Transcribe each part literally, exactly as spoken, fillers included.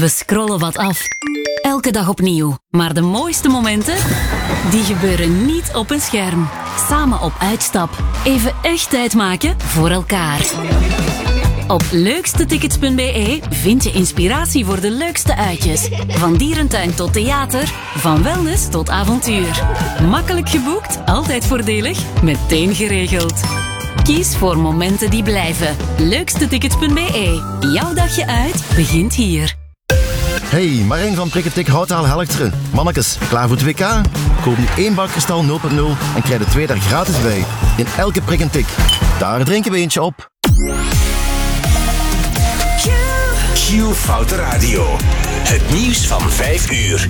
We scrollen wat af. Elke dag opnieuw. Maar de mooiste momenten, die gebeuren niet op een scherm. Samen op uitstap. Even echt tijd maken voor elkaar. Op leukstetickets punt b e vind je inspiratie voor de leukste uitjes. Van dierentuin tot theater, van wellness tot avontuur. Makkelijk geboekt, altijd voordelig, meteen geregeld. Kies voor momenten die blijven. leukstetickets punt b e. Jouw dagje uit begint hier. Hey, Marijn van Prikketik Houtaal Helchteren. Mannekes, klaar voor het W K? Koop nu één bak kristal nul punt nul en krijg de twee daar gratis bij. In elke prik en tik. Daar drinken we eentje op. Q Foute Radio. Het nieuws van vijf uur.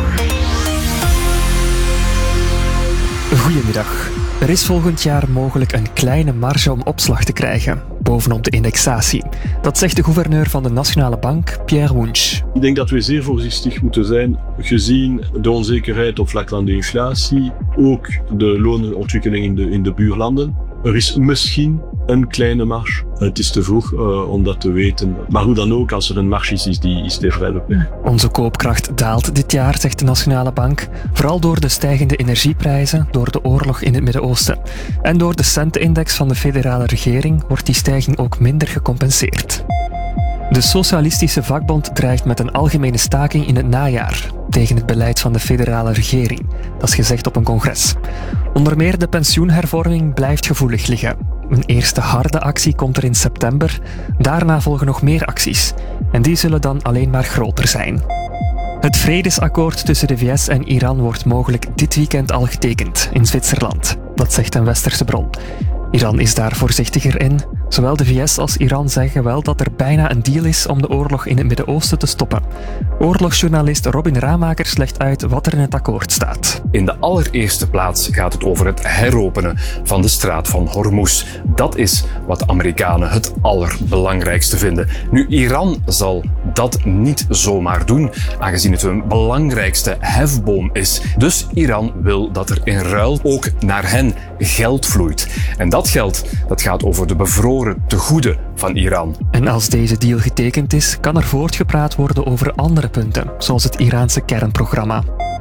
Goedemiddag. Er is volgend jaar mogelijk een kleine marge om opslag te krijgen, bovenop de indexatie. Dat zegt de gouverneur van de Nationale Bank, Pierre Wunsch. Ik denk dat we zeer voorzichtig moeten zijn, gezien de onzekerheid op vlak van de inflatie, ook de lonenontwikkeling in de, in de buurlanden. Er is misschien een kleine marge. Het is te vroeg uh, om dat te weten. Maar hoe dan ook, als er een marge is, is die, is die vrij beperkt. Onze koopkracht daalt dit jaar, zegt de Nationale Bank. Vooral door de stijgende energieprijzen, door de oorlog in het Midden-Oosten. En door de centenindex van de federale regering wordt die stijging ook minder gecompenseerd. De Socialistische Vakbond dreigt met een algemene staking in het najaar tegen het beleid van de federale regering. Dat is gezegd op een congres. Onder meer de pensioenhervorming blijft gevoelig liggen. Een eerste harde actie komt er in september. Daarna volgen nog meer acties. En die zullen dan alleen maar groter zijn. Het vredesakkoord tussen de V S en Iran wordt mogelijk dit weekend al getekend in Zwitserland. Dat zegt een westerse bron. Iran is daar voorzichtiger in. Zowel de V S als Iran zeggen wel dat er bijna een deal is om de oorlog in het Midden-Oosten te stoppen. Oorlogsjournalist Robin Ramakers legt uit wat er in het akkoord staat. In de allereerste plaats gaat het over het heropenen van de straat van Hormuz. Dat is wat de Amerikanen het allerbelangrijkste vinden. Nu, Iran zal dat niet zomaar doen, aangezien het hun belangrijkste hefboom is. Dus Iran wil dat er in ruil ook naar hen geld vloeit. En dat geld, dat gaat over de bevroren tegoeden van Iran. En als deze deal getekend is, kan er voortgepraat worden over andere punten, zoals het Iraanse kernprogramma.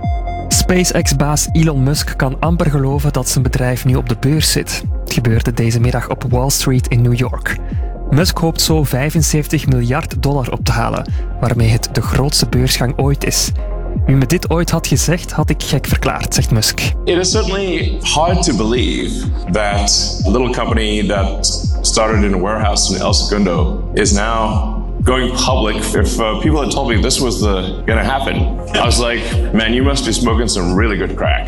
SpaceX-baas Elon Musk kan amper geloven dat zijn bedrijf nu op de beurs zit. Het gebeurde deze middag op Wall Street in New York. Musk hoopt zo vijfenzeventig miljard dollar op te halen, waarmee het de grootste beursgang ooit is. Wie me dit ooit had gezegd, had ik gek verklaard, zegt Musk. It is certainly hard to believe that a little company that started in a warehouse in El Segundo is now going public. If uh, people had told me this was the, gonna happen, I was like, man, you must be smoking some really good crack.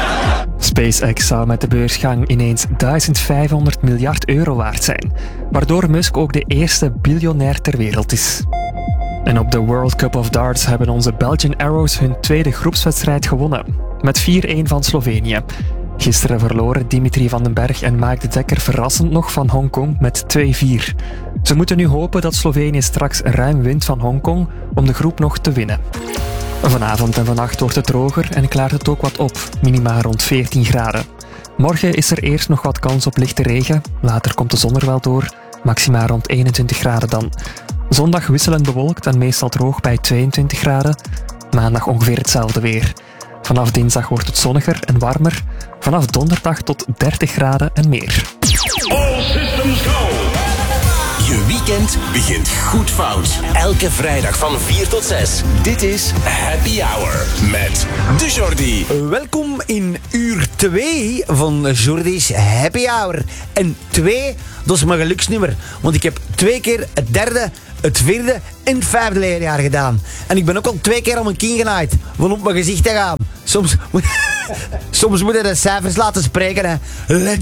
SpaceX zou met de beursgang ineens duizendvijfhonderd miljard euro waard zijn, waardoor Musk ook de eerste biljonair ter wereld is. En op de World Cup of Darts hebben onze Belgian Arrows hun tweede groepswedstrijd gewonnen. Met vier-een van Slovenië. Gisteren verloren Dimitri van den Berg en Mike de Dekker verrassend nog van Hongkong met twee vier. Ze moeten nu hopen dat Slovenië straks ruim wint van Hongkong om de groep nog te winnen. Vanavond en vannacht wordt het droger en klaart het ook wat op, minima rond veertien graden. Morgen is er eerst nog wat kans op lichte regen, later komt de zon er wel door, maxima rond eenentwintig graden dan. Zondag wisselend bewolkt en meestal droog bij tweeëntwintig graden. Maandag ongeveer hetzelfde weer. Vanaf dinsdag wordt het zonniger en warmer. Vanaf donderdag tot dertig graden en meer. All systems go! Je weekend begint goed fout. Elke vrijdag van vier tot zes. Dit is Happy Hour met de Jordi. Welkom in uur twee van Jordi's Happy Hour. En twee, dat is mijn geluksnummer. Want ik heb twee keer het derde, het vierde en het vijfde leerjaar gedaan. En ik ben ook al twee keer om een kin genaaid van op mijn gezicht te gaan. Soms, soms moet je de cijfers laten spreken, hè.